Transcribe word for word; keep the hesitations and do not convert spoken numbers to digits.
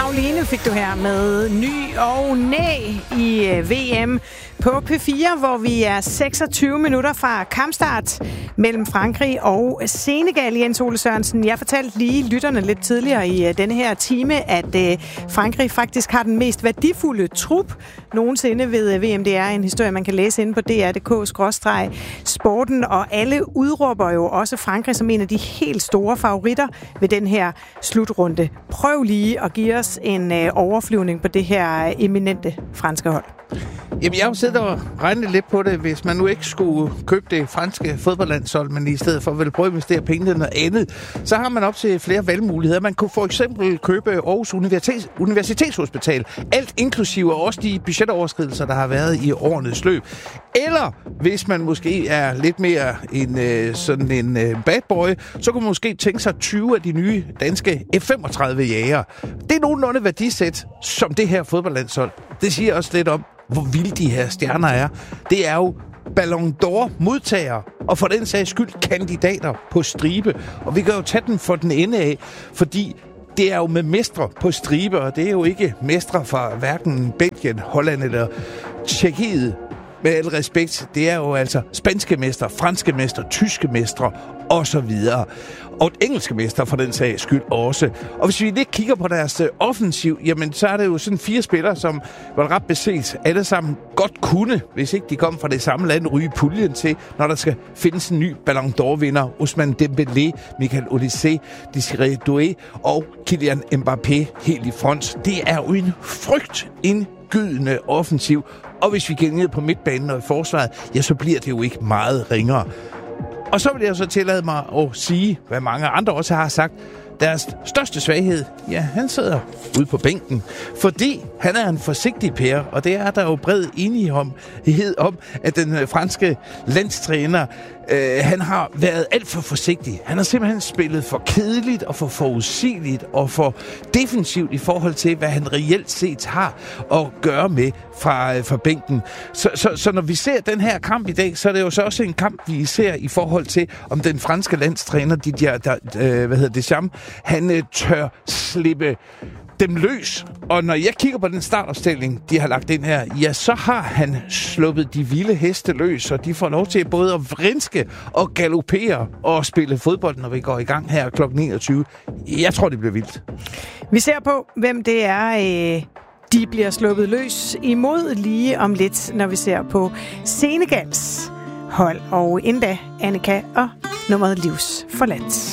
Pauline fik du her med ny og næ i V M på P fire, hvor vi er seksogtyve minutter fra kampstart mellem Frankrig og Senegal. Jens Ole Sørensen, jeg fortalte lige lytterne lidt tidligere i denne her time, at Frankrig faktisk har den mest værdifulde trup nogensinde ved V M. Det er en historie, man kan læse inde på D R punktum d k skråstreg sporten, og alle udråber jo også Frankrig som en af de helt store favoritter ved den her slutrunde. Prøv lige at give os en overflyvning på det her eminente franske hold. Jamen, jeg har jo siddet og regnet lidt på det, hvis man nu ikke skulle købe det franske fodboldlandshold, men i stedet for at prøve at investere penge til noget andet, så har man op til flere valgmuligheder. Man kunne for eksempel købe Aarhus Universitets, Universitetshospital, alt inklusive også de budgetoverskridelser, der har været i årenes løb. Eller hvis man måske er lidt mere en øh, sådan en øh, bad boy, så kunne man måske tænke sig tyve af de nye danske F femogtredive jæger. Det er nogenlunde værdisæt som det her fodboldlandshold. Det siger også lidt om, hvor vilde de her stjerner er. Det er jo Ballon d'Or modtagere, og for den sags skyld kandidater på stribe. Og vi kan jo tage den for den ende af, fordi det er jo med mestre på stribe, og det er jo ikke mestre fra hverken Belgien, Holland eller Tjekkiet. Med al respekt, det er jo altså spanske mestre, franske mestre, tyske mestre og så videre. Og engelske mestre for den sags skyld også. Og hvis vi lidt kigger på deres uh, offensiv, jamen så er det jo sådan fire spillere, som var ret beset alle sammen godt kunne, hvis ikke de kom fra det samme land, ryge puljen til, når der skal findes en ny Ballon d'Or-vinder. Ousmane Dembélé, Michael Olise, Desiré Doué og Kylian Mbappé helt i front. Det er jo en frygt indgydende offensiv. Og hvis vi gik ned på midtbanen og i forsvaret, ja, så bliver det jo ikke meget ringere. Og så vil jeg så tillade mig at sige, hvad mange andre også har sagt, deres største svaghed, ja, han sidder ude på bænken, fordi han er en forsigtig pære, og det er der jo bred enighed om, at den franske landstræner, øh, han har været alt for forsigtig. Han har simpelthen spillet for kedeligt og for forudsigeligt og for defensivt i forhold til, hvad han reelt set har at gøre med fra, fra bænken. Så, så, så når vi ser den her kamp i dag, så er det jo så også en kamp, vi ser i forhold til, om den franske landstræner, Didier, der, øh, hvad hedder Deschamps, han øh, tør slippe dem løs. Og når jeg kigger på den startopstilling, de har lagt ind her, ja, så har han sluppet de vilde heste løs, og de får lov til både at vrinske og galopere og spille fodbold, når vi går i gang her klokken enogtyve. Jeg tror, det bliver vildt. Vi ser på, hvem det er, øh, de bliver sluppet løs imod lige om lidt, når vi ser på Senegals hold. Og endda Annika og nummeret Livs forladt.